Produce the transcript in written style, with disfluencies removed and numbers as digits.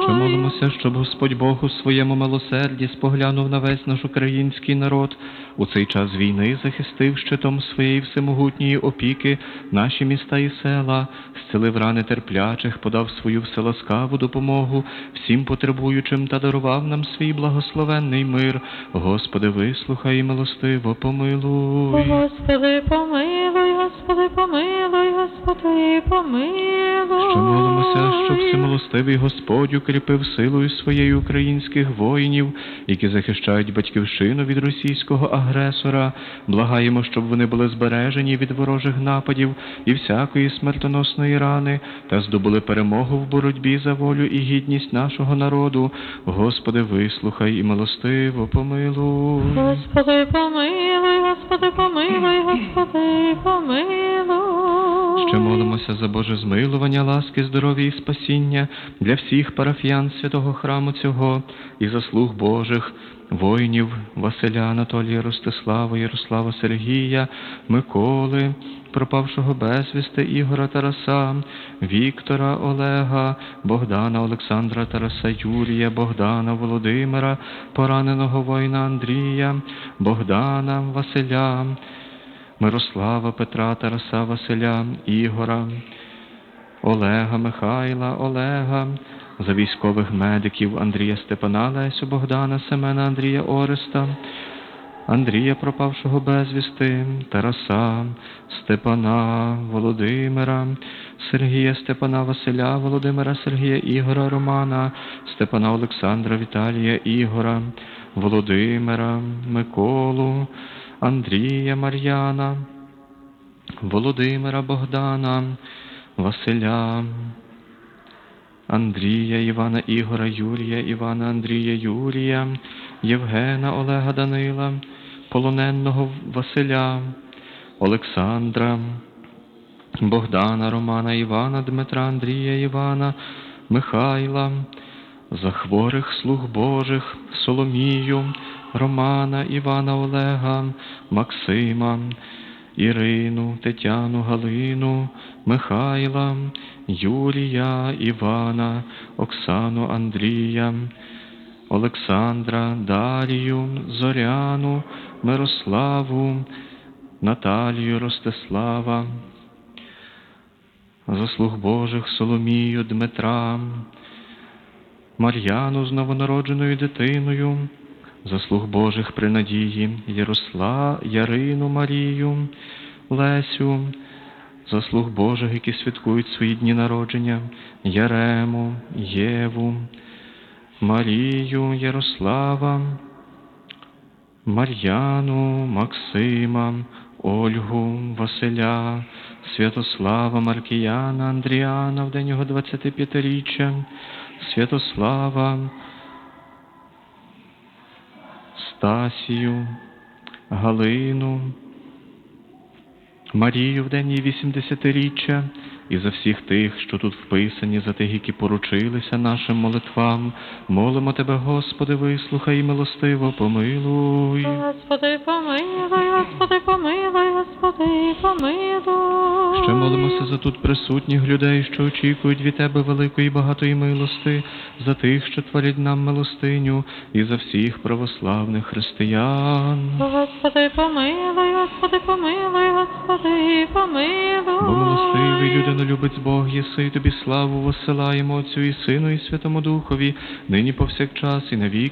Ще молимося, щоб Господь Бог у своєму милосерді споглянув на весь наш український народ, у цей час війни захистив щитом своєї всемогутньої опіки наші міста і села, зцілив рани терплячих, подав свою вселаскаву допомогу всім потребуючим та дарував нам свій благословенний мир. Господи, вислухай і милостиво помилуй. Господи, помилуй, Господи, помилуй, Господи, помилуй. Ще молимося, щоб всемилостивий Господь укріпив силою своєї українських воїнів, які захищають батьківщину від російського агресора. Благаємо, щоб вони були збережені від ворожих нападів і всякої смертоносної рани, та здобули перемогу в боротьбі за волю і гідність нашого народу. Господи, вислухай і милостиво помилуй. Господи, помилуй, Господи, помилуй, Господи, помилуй. Ще молимося за Боже змилування, ласки, здоров'я і спасіння для всіх парафіян святого храму цього і заслуг Божих, воїнів Василя, Анатолія, Ростислава, Ярослава, Сергія, Миколи, пропавшого безвісти Ігора, Тараса, Віктора, Олега, Богдана, Олександра, Тараса, Юрія, Богдана, Володимира, пораненого воїна Андрія, Богдана, Василя, Мирослава, Петра, Тараса, Василя, Ігора, Олега, Михайла, Олега, за військових медиків Андрія, Степана, Лесю, Богдана, Семена, Андрія, Ореста, Андрія, пропавшого безвісти, Тараса, Степана, Володимира, Сергія, Степана, Василя, Володимира, Сергія, Ігора, Романа, Степана, Олександра, Віталія, Ігора, Володимира, Миколу, Андрія, Мар'яна, Володимира, Богдана, Василя, Андрія, Івана, Ігора, Юрія, Івана, Андрія, Юрія, Євгена, Олега, Данила, полоненого Василя, Олександра, Богдана, Романа, Івана, Дмитра, Андрія, Івана, Михайла, за хворих слуг Божих, Соломію, Романа, Івана, Олега, Максима, Ірину, Тетяну, Галину, Михайла, Юрія, Івана, Оксану, Андрія, Олександра, Дарію, Зоряну, Мирославу, Наталію, Ростислава, заслуг Божих Соломію, Дмитра, Мар'яну з новонародженою дитиною, заслуг Божих при надії, Ярину, Марію, Лесю, заслуг Божих, які святкують свої дні народження, Ярему, Єву, Марію, Ярослава, Мар'яну, Максима, Ольгу, Василя, Святослава, Маркіяна, Андріана в день його 25-річчя, Святослава, Стасію, Галину, Марію в день її 80-річчя, і за всіх тих, що тут вписані, за тих, які поручилися нашим молитвам, молимо Тебе, Господи, вислухай і милостиво помилуй. Господи, помилуй, Господи, помилуй, Господи, помилуй. Ще молимося за тут присутніх людей, що очікують від Тебе великої і багатої милости, за тих, що творять нам милостиню, і за всіх православних християн. Господи, помилуй, Господи, помилуй, Господи, помилуй. Бо милостивий людинолюбець Бог єси, Тобі славу воссилаємо Отцю і Сину і Святому Духові, нині повсякчас і навіки.